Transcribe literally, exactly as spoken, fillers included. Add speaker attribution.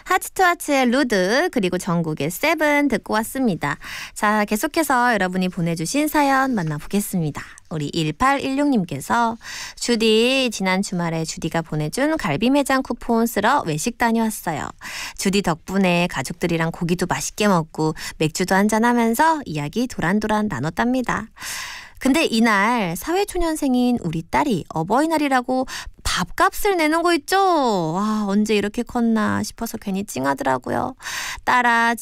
Speaker 1: 하츠투하츠의 루드 그리고 정국의 세븐 듣고 왔습니다. 자, 계속해서 여러분이 보내주신 사연 만나보겠습니다. 우리 일팔일육님께서 주디 지난 주말에 주디가 보내준 갈비매장 쿠폰 쓰러 외식 다녀왔어요. 주디 덕분에 가족들이랑 고기도 맛있게 먹고 맥주도 한잔하면서 이야기 도란도란 나눴답니다. 근데 이날 사회초년생인 우리 딸이 어버이날이라고 밥값을 내는 거 있죠? 와, 언제 이렇게 컸나 싶어서 괜히 찡하더라고요. 딸아